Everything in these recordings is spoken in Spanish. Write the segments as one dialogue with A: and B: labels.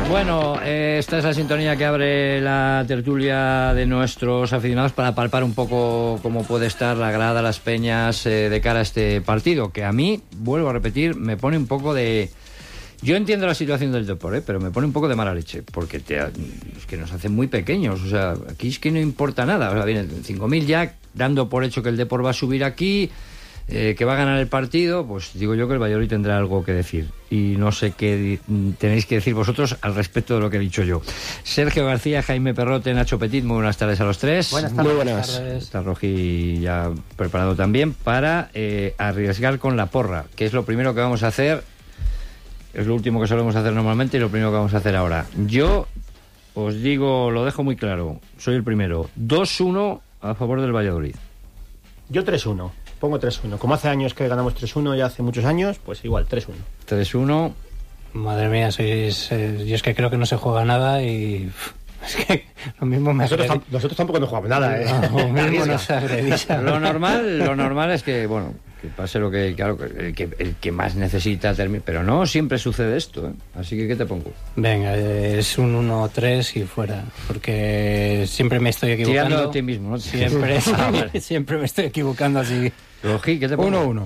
A: Bueno, esta es la sintonía que abre la tertulia de nuestros aficionados para palpar un poco cómo puede estar la grada, las peñas de cara a este partido, que a mí, vuelvo a repetir, me pone un poco de... Yo entiendo la situación del Depor, pero me pone un poco de mala leche, porque es que nos hacen muy pequeños, o sea, aquí es que no importa nada, o sea, vienen 5.000 ya, dando por hecho que el Depor va a subir aquí, que va a ganar el partido, pues digo yo que el Valladolid tendrá algo que decir, y no sé qué tenéis que decir vosotros al respecto de lo que he dicho yo. Sergio García, Jaime Perrote, Nacho Petit, muy buenas tardes a los tres.
B: Buenas tardes.
C: Muy buenas.
A: Está Rogi ya preparado también para arriesgar con la porra, que es lo primero que vamos a hacer. Es lo último que solemos hacer normalmente y lo primero que vamos a hacer ahora. Yo os digo, lo dejo muy claro, soy el primero. 2-1 a favor del Valladolid.
B: Yo 3-1, pongo 3-1. Como hace años que ganamos 3-1, ya hace muchos años, pues igual, 3-1.
A: 3-1.
C: Madre mía, yo es que creo que no se juega nada y... Es que lo mismo me
B: Nosotros tampoco no jugamos nada, ¿eh?
C: Lo mismo nos agredisa.
A: Lo normal es que, bueno, que pase lo que... Claro, el que más necesita terminar. Pero no siempre sucede esto, ¿eh? Así que, ¿qué te pongo?
C: Venga, es un 1-3 y fuera. Porque siempre me estoy equivocando.
A: Tirando a ti mismo, ¿no?
C: Siempre me estoy equivocando así.
A: Rogi, ¿qué te pongo?
D: 1-1.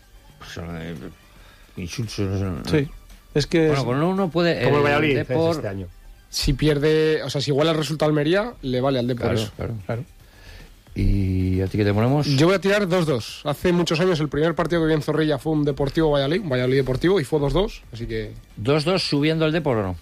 A: Insultos.
D: Sí. Es que
A: Bueno, con uno puede...
B: Como el Valladolid
A: Depor...
B: este año.
D: si pierde, o sea, si iguala el resultado Almería, le vale al Depor eso.
A: Claro. ¿Y a ti qué te ponemos?
D: Yo voy a tirar 2-2. Hace muchos años el primer partido que vi en Zorrilla fue un Deportivo Valladolid, un Valladolid Deportivo, y fue 2-2, así que...
A: 2-2 subiendo el Depor, ¿o no?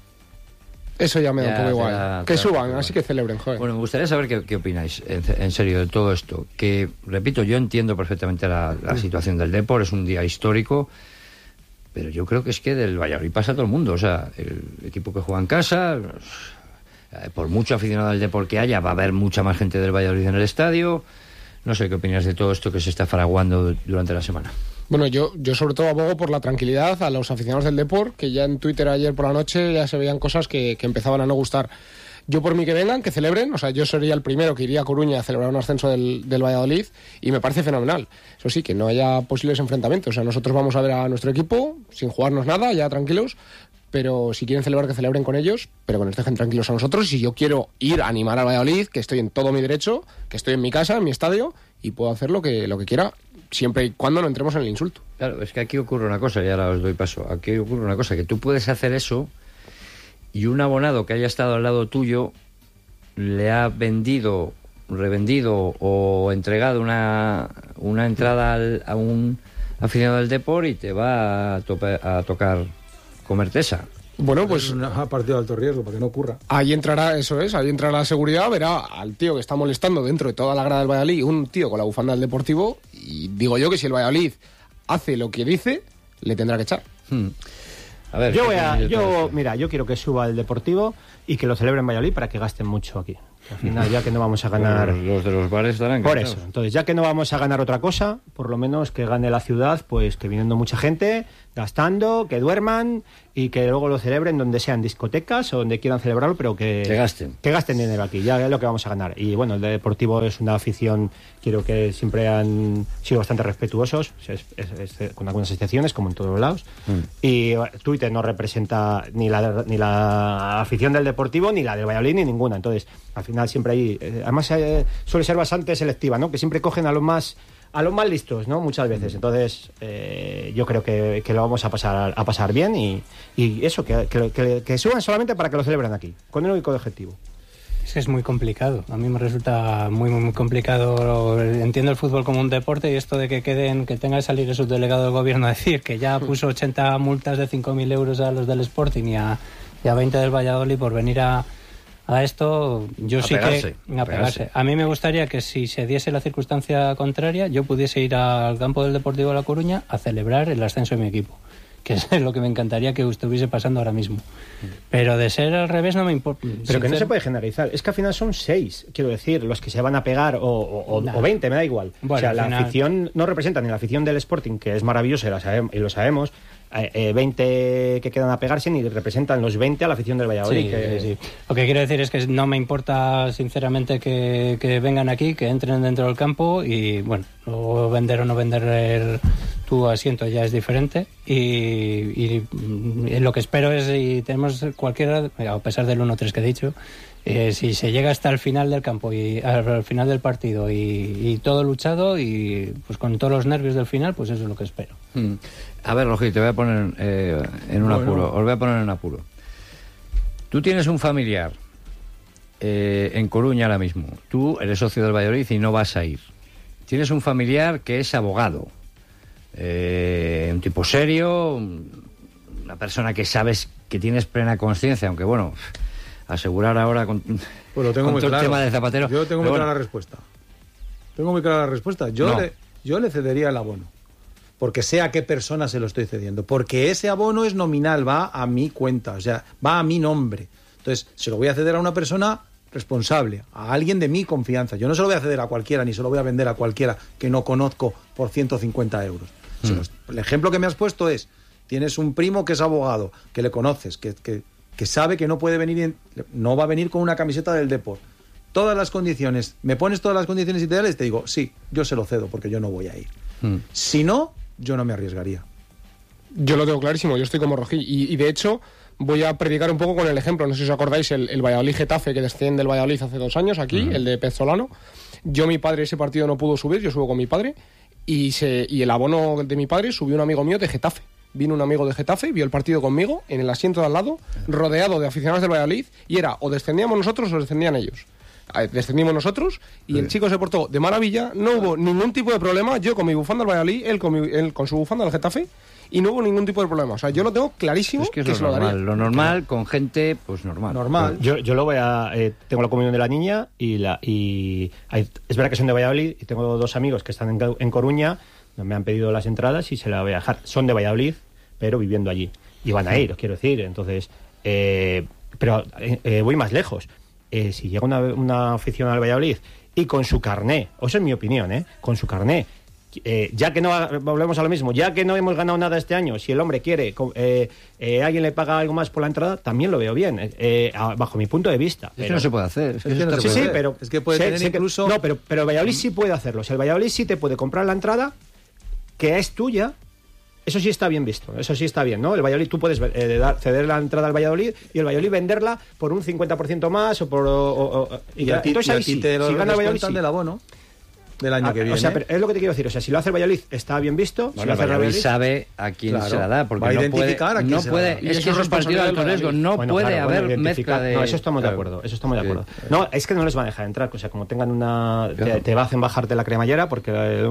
D: Eso ya me da un poco igual.
A: te
D: Que
A: da
D: suban,
A: igual.
D: así que celebren, joder.
A: Bueno, me gustaría saber qué opináis, en serio, de todo esto. Que, repito, yo entiendo perfectamente la situación del Depor, es un día histórico, pero yo creo que es que del Valladolid pasa todo el mundo. O sea, el equipo que juega en casa, por mucho aficionado al Depor que haya, va a haber mucha más gente del Valladolid en el estadio. No sé qué opinas de todo esto que se está fraguando durante la semana.
D: Bueno, yo sobre todo abogo por la tranquilidad a los aficionados del Depor, que ya en Twitter ayer por la noche ya se veían cosas que empezaban a no gustar. Yo por mí que vengan, que celebren, o sea, yo sería el primero que iría a Coruña a celebrar un ascenso del Valladolid y me parece fenomenal. Eso sí, que no haya posibles enfrentamientos, o sea, nosotros vamos a ver a nuestro equipo sin jugarnos nada, ya tranquilos, pero si quieren celebrar, que celebren con ellos, pero que nos dejen tranquilos a nosotros. Y si yo quiero ir a animar al Valladolid, que estoy en todo mi derecho, que estoy en mi casa, en mi estadio, y puedo hacer lo que quiera, siempre y cuando no entremos en el insulto.
A: Claro, es que aquí ocurre una cosa, y ahora os doy paso. Aquí ocurre una cosa, que tú puedes hacer eso y un abonado que haya estado al lado tuyo le ha vendido, revendido o entregado una entrada a un aficionado del Depor y te va a tocar comerte esa.
D: Bueno, pues
E: Es un partido de alto riesgo para que no ocurra.
D: ahí entrará, eso es, ahí entrará la seguridad, verá al tío que está molestando dentro de toda la grada del Valladolid, un tío con la bufanda del Deportivo, y digo yo que si el Valladolid hace lo que dice, le tendrá que echar.
A: A ver,
B: Yo quiero que suba el Deportivo y que lo celebre en Valladolid para que gasten mucho aquí. Al final, ya que no vamos a ganar...
A: Los de los bares estarán
B: Por
A: encantados.
B: eso, entonces, ya que no vamos a ganar otra cosa, por lo menos que gane la ciudad, pues que viniendo mucha gente, gastando, que duerman y que luego lo celebren donde sean discotecas o donde quieran celebrarlo, pero que
A: gasten.
B: Que gasten dinero aquí, ya es lo que vamos a ganar. Y bueno, el Deportivo es una afición, quiero que siempre han sido bastante respetuosos, con algunas excepciones, como en todos los lados. Y Twitter no representa ni la afición del Deportivo, ni la del Valladolid, ni ninguna. Entonces, al final siempre hay... además suele ser bastante selectiva, ¿no? Que siempre cogen a los más listos, ¿no? Muchas veces. Entonces, yo creo que lo vamos a pasar bien y eso, que suban solamente para que lo celebren aquí, con el único objetivo.
C: Es muy complicado. A mí me resulta muy, muy, muy complicado. Entiendo el fútbol como un deporte y esto de que tenga que salir el subdelegado del gobierno a decir que ya puso 80 multas de 5.000 euros a los del Sporting y a 20 del Valladolid por venir a esto, yo sí que... A pegarse. A mí me gustaría que si se diese la circunstancia contraria, yo pudiese ir al campo del Deportivo de La Coruña a celebrar el ascenso de mi equipo, que es lo que me encantaría que estuviese pasando ahora mismo. Pero de ser al revés no me importa.
B: Pero que no se puede generalizar. Es que al final son 6, quiero decir, los que se van a pegar o 20, me da igual.
C: Bueno,
B: o sea, la
C: final...
B: afición no representa ni la afición del Sporting, que es maravillosa y lo sabemos, 20 que quedan a pegarse, ni representan los 20 a la afición del Valladolid.
C: Sí. Lo que quiero decir es que no me importa sinceramente que vengan aquí, que entren dentro del campo y bueno, luego vender o no vender tu asiento ya es diferente y lo que espero es, y tenemos cualquiera, a pesar del 1-3 que he dicho, si se llega hasta el final del campo y al final del partido y todo luchado y pues con todos los nervios del final, pues eso es lo que espero.
A: A ver, Rogi, te voy a poner en un apuro. Os voy a poner en apuro. Tú tienes un familiar en Coruña ahora mismo. Tú eres socio del Valladolid y no vas a ir. Tienes un familiar que es abogado. Un tipo serio, una persona que sabes que tienes plena conciencia, aunque bueno, asegurar ahora con,
E: pues lo tengo
A: con
E: muy
A: todo
E: claro.
A: el tema de Zapatero.
E: Yo tengo muy clara la respuesta. Tengo muy clara la respuesta. Yo le cedería el abono. Porque sé a qué persona se lo estoy cediendo. Porque ese abono es nominal, va a mi cuenta, o sea, va a mi nombre. Entonces, se lo voy a ceder a una persona responsable, a alguien de mi confianza. Yo no se lo voy a ceder a cualquiera, ni se lo voy a vender a cualquiera que no conozco por 150 euros. El ejemplo que me has puesto es, tienes un primo que es abogado, que le conoces, que sabe que no puede venir, no va a venir con una camiseta del Depor. Todas las condiciones, me pones todas las condiciones ideales, te digo, sí, yo se lo cedo porque yo no voy a ir. Si no, yo no me arriesgaría.
D: Yo lo tengo clarísimo, yo estoy como Rojí. Y de hecho, voy a predicar un poco con el ejemplo. No sé si os acordáis, el Valladolid-Getafe, que desciende del Valladolid hace 2 años, aquí, el de Pezzolano. Mi padre ese partido no pudo subir, yo subo con mi padre. Y el abono de mi padre subió un amigo mío de Getafe. Vino un amigo de Getafe, vio el partido conmigo, en el asiento de al lado, rodeado de aficionados del Valladolid, y era o descendíamos nosotros o descendían ellos. Descendimos nosotros y el chico se portó de maravilla, no hubo ningún tipo de problema, yo con mi bufanda del Valladolid, él con su bufanda del Getafe, y no hubo ningún tipo de problema. O sea, yo lo tengo clarísimo,
A: es que es
D: se lo daría.
A: Lo normal con gente, pues normal.
B: Yo lo voy a... tengo la comunión de la niña y es verdad que son de Valladolid y tengo 2 amigos que están en Coruña, me han pedido las entradas y se las voy a dejar. Son de Valladolid, pero viviendo allí. Y van a ir, os quiero decir. Entonces, pero voy más lejos. Si llega una afición al Valladolid y con su carné, o eso es mi opinión, con su carné, ya que no volvemos a lo mismo, ya que no hemos ganado nada este año, si el hombre quiere, alguien le paga algo más por la entrada, también lo veo bien, bajo mi punto de vista.
A: Es que no se puede hacer.
B: Sí, pero
E: es que puede tener incluso...
B: No, pero el Valladolid sí puede hacerlo. O sea, el Valladolid sí te puede comprar la entrada, que es tuya. Eso sí está bien visto, eso sí está bien, ¿no? El Valladolid, tú puedes ceder la entrada al Valladolid y el Valladolid venderla por un 50% más o por...
E: y a ti te lo descuentan del abono del año que viene.
B: O sea, pero es lo que te quiero decir. O sea, si lo hace el Valladolid, está bien visto.
A: Bueno, si lo hace el Valladolid sabe a quién se la da, porque
E: va a identificar a quién se la da.
A: Es que es un partido de alto riesgo, no puede haber mezcla de...
B: No, eso estamos de acuerdo, No, es que no les van a dejar entrar, o sea, como tengan una... Te hacen bajarte la cremallera porque...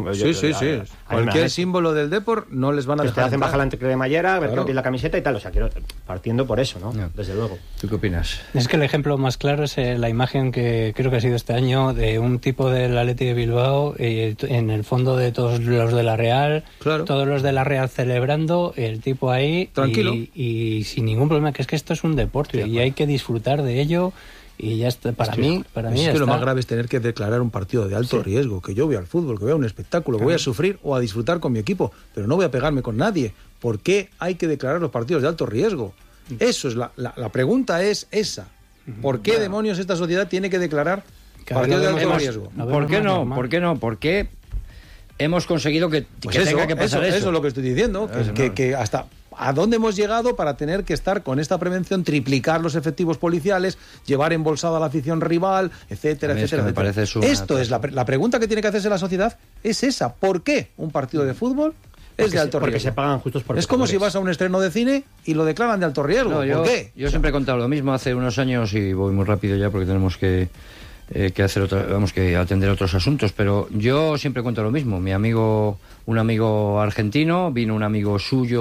E: Sí. Cualquier símbolo del Depor no les van a dejar
B: te hacen bajar la cremallera, ver que no tienes la camiseta y tal, o sea, partiendo por eso, ¿no? Desde luego.
A: ¿Tú qué opinas?
C: Es que el ejemplo más claro es la imagen que creo que ha sido este año de un tipo del Athletic de Bilbao en el fondo de todos los de la Real, todos los de la Real celebrando, el tipo ahí
E: tranquilo
C: y sin ningún problema, que es que esto es un deporte y hay que disfrutar de ello y ya está. Para mí
E: es que lo más grave es tener que declarar un partido de alto riesgo, que yo voy al fútbol, que voy a un espectáculo, que voy a sufrir o a disfrutar con mi equipo, pero no voy a pegarme con nadie. ¿Por qué hay que declarar los partidos de alto riesgo? Eso es la pregunta es esa. ¿Por qué demonios esta sociedad tiene que declarar partidos de alto riesgo?
A: ¿Por qué no? ¿Por qué no? ¿Por qué hemos conseguido que tenga que pasar eso?
E: Eso es lo que estoy diciendo, que hasta ¿a dónde hemos llegado para tener que estar con esta prevención, triplicar los efectivos policiales, llevar embolsada a la afición rival, etcétera, etcétera? Esto es la pregunta que tiene que hacerse la sociedad, es esa. ¿Por qué un partido de fútbol es de alto riesgo?
B: Porque se pagan justos por
E: Es como si vas a un estreno de cine y lo declaran de alto riesgo. ¿Por qué?
A: Yo siempre he contado lo mismo hace unos años y voy muy rápido ya porque tenemos que atender otros asuntos, pero yo siempre cuento lo mismo. Un amigo argentino, vino un amigo suyo